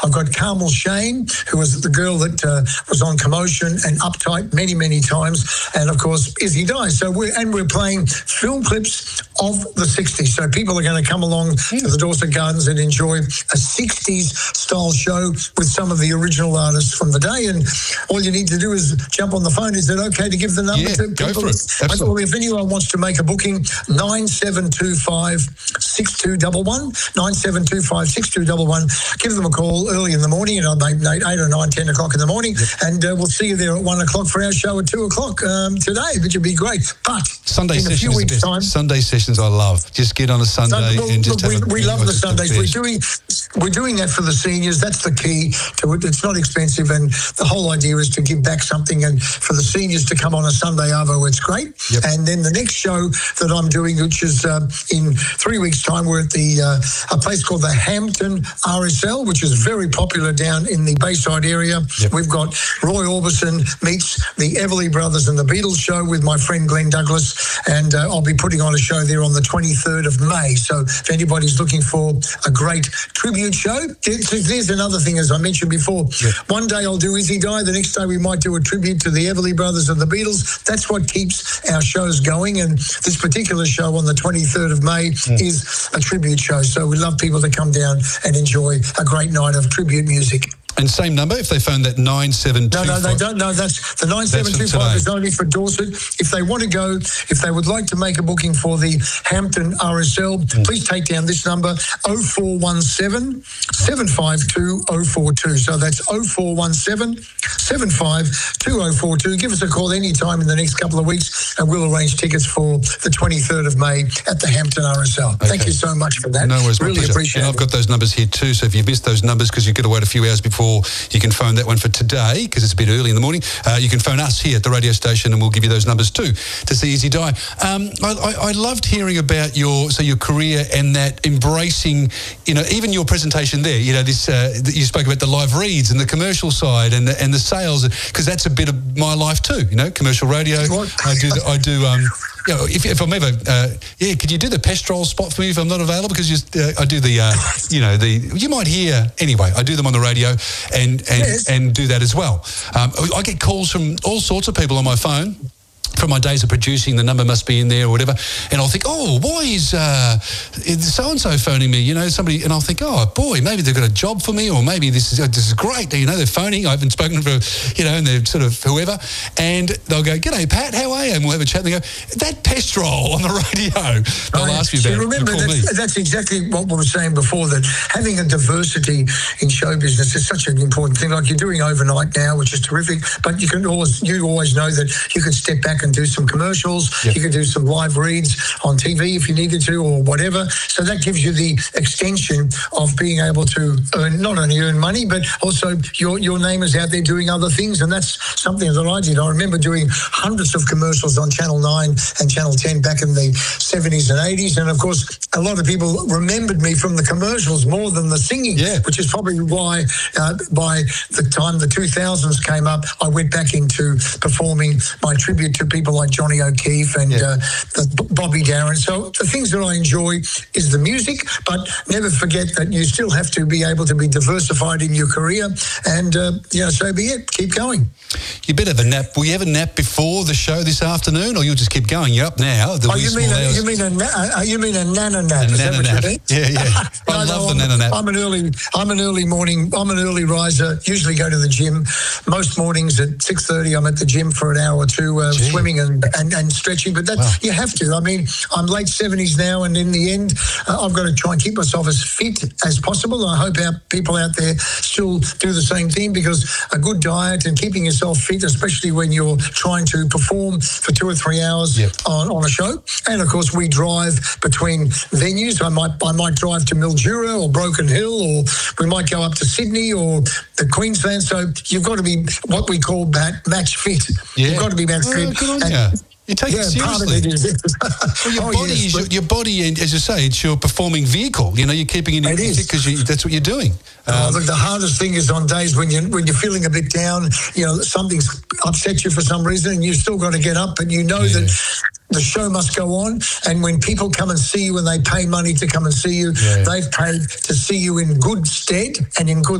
I've got Carmel Shane, who was the girl that was on Commotion and Uptight many, many times, and of course Izzy Dye. So we're playing film clips of the 60s. So people are going to come along to the Dorset Gardens and enjoy a 60s style show with some of the original artists from the day. And all you need to do is jump on the phone. Is it okay to give the number to people? Go for it. Absolutely. If anyone wants to make a booking, 9725-6211, 9725-6211. Give them a call early in the morning, at 8 or 9, 10 o'clock in the morning, and we'll see you there at 1 o'clock for our show at 2 o'clock today, which would be great. But Sunday in a few weeks' time... Sunday sessions I love. Just get on a Sunday and just we love the Sundays. We're doing that for the seniors. That's the key to it. It's not expensive, and the whole idea is to give back something, and for the seniors to come on a Sunday arvo, it's great. Yep. And then the next show that I'm doing, which is in 3 weeks' time, we're at a place called the Hampton RSL, which is very popular down in the Bayside area. Yep. We've got Roy Orbison meets the Everly Brothers and the Beatles show with my friend Glenn Douglas, and I'll be putting on a show there on the 23rd of May. So if anybody's looking for a great tribute show, there's another thing, as I mentioned before. Yep. One day I'll do Izzy Dye, the next day we might do a tribute to the Everly Brothers and the Beatles. That's what keeps our shows going, and this particular show on the 23rd of May is a tribute show. So we love people to come down and enjoy a great night of tribute music. And same number if they phone that 9725. No, they don't. No, that's the 9725 is only for Dorset. If they want to go, if they would like to make a booking for the Hampton RSL, please take down this number, 0417 752 042. So that's 0417 752 042. Give us a call anytime in the next couple of weeks, and we'll arrange tickets for the 23rd of May at the Hampton RSL. Okay. Thank you so much for that. No worries, really appreciate it. And I've got those numbers here too, so if you've missed those numbers because you've got to wait a few hours before, you can phone that one for today because it's a bit early in the morning. You can phone us here at the radio station and we'll give you those numbers too to see Izzy Dye. I loved hearing about your career and that embracing, even your presentation there, this you spoke about the live reads and the commercial side and the sales, because that's a bit of my life too, commercial radio. I do if I'm ever, could you do the Pestrol spot for me if I'm not available? Because I do you might hear, anyway, I do them on the radio and do that as well. I get calls from all sorts of people on my phone. From my days of producing, the number must be in there or whatever, and I'll think, oh, why is so-and-so phoning me, somebody, and I'll think, oh, boy, maybe they've got a job for me, or maybe this is great, they're phoning, I haven't spoken for, and they're sort of whoever, and they'll go, g'day, Pat, how are you? And we'll have a chat, and they go, that Pestrol on the radio. They'll ask me about it. Remember, that's exactly what we were saying before, that having a diversity in show business is such an important thing. Like you're doing overnight now, which is terrific, but you always know that you can step back and do some commercials. Yep. You can do some live reads on TV if you needed to, or whatever. So that gives you the extension of being able to not only earn money, but also your name is out there doing other things, and that's something that I did. I remember doing hundreds of commercials on Channel 9 and Channel 10 back in the 70s and 80s, and of course a lot of people remembered me from the commercials more than the singing, which is probably why by the time the 2000s came up, I went back into performing my tribute to people like Johnny O'Keefe and Bobby Darin. So the things that I enjoy is the music, but never forget that you still have to be able to be diversified in your career, and so be it. Keep going. You better have a nap. Will you have a nap before the show this afternoon, or you'll just keep going? You're up now. You mean a nana nap? A nana nap. Yeah. I love the nana nap. I'm an early riser. Usually go to the gym. Most mornings at 6:30, I'm at the gym for an hour or two, swimming and stretching. But you have to. I mean, I'm late 70s now, and in the end, I've got to try and keep myself as fit as possible. I hope our people out there still do the same thing, because a good diet and keeping yourself fit, especially when you're trying to perform for 2 or 3 hours on a show. And of course, we drive between venues. I might drive to Mildura or Broken Hill, or we might go up to Sydney or the Queensland. So you've got to be what we call match fit. You've got to be match fit. Good on you. You take it seriously. Well, your body, as you say, it's your performing vehicle. You're keeping it fit because that's what you're doing. Look, the hardest thing is on days when you're feeling a bit down. Something's upset you for some reason, and you've still got to get up, and that the show must go on. And when people come and see you and they pay money to come and see you, they've paid to see you in good stead and in good